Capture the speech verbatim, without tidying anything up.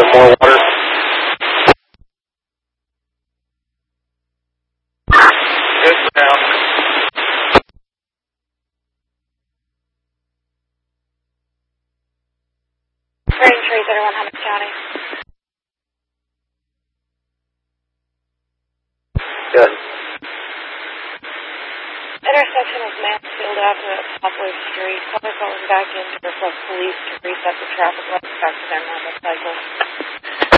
more water. Good now. Range three thirty-one, Humboldt County. Good. Intersection of Mansfield Avenue at Poplar Street. Caller calling back in to request police to reset the traffic lights back to their normal cycle.